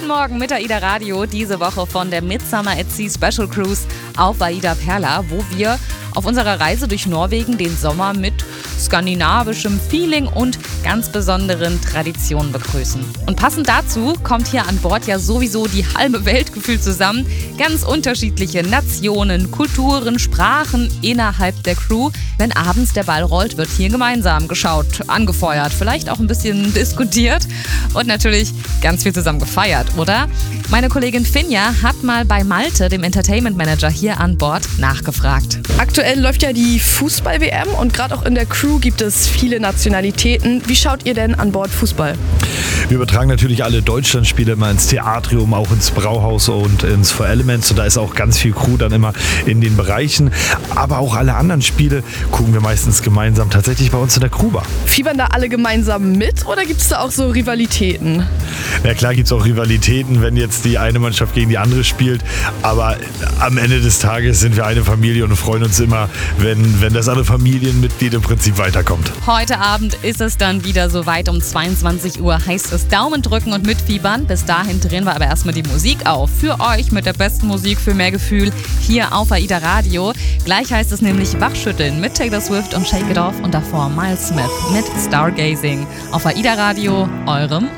Morgen mit AIDA Radio, diese Woche von der Midsummer at Sea Special Cruise auf AIDA Perla, wo wir auf unserer Reise durch Norwegen den Sommer mit skandinavischem Feeling und ganz besonderen Traditionen begrüßen. Und passend dazu kommt hier an Bord ja sowieso die halbe Welt gefühlt zusammen. Ganz unterschiedliche Nationen, Kulturen, Sprachen innerhalb der Crew. Wenn abends der Ball rollt, wird hier gemeinsam geschaut, angefeuert, vielleicht auch ein bisschen diskutiert und natürlich ganz viel zusammen gefeiert, oder? Meine Kollegin Finja hat mal bei Malte, dem Entertainment Manager hier an Bord, nachgefragt. Aktuell läuft ja die Fußball-WM und gerade auch in der Crew gibt es viele Nationalitäten. Wie schaut ihr denn an Bord Fußball? Wir übertragen natürlich alle Deutschlandspiele immer ins Theatrium, auch ins Brauhaus und ins Four Elements. Und da ist auch ganz viel Crew dann immer in den Bereichen. Aber auch alle anderen Spiele gucken wir meistens gemeinsam tatsächlich bei uns in der Crewbar. Fiebern da alle gemeinsam mit oder gibt es da auch so Rivalitäten? Ja klar gibt es auch Rivalitäten, wenn jetzt die eine Mannschaft gegen die andere spielt. Aber am Ende des Tages sind wir eine Familie und freuen uns immer, wenn das andere Familienmitglied im Prinzip weiterkommt. Heute Abend ist es dann wieder soweit. Um 22 Uhr heißt es Daumen drücken und mitfiebern. Bis dahin drehen wir aber erstmal die Musik auf. Für euch mit der besten Musik für mehr Gefühl hier auf AIDA Radio. Gleich heißt es nämlich Wachschütteln mit Taylor Swift und Shake It Off und davor Miles Smith mit Stargazing. Auf AIDA Radio, eurem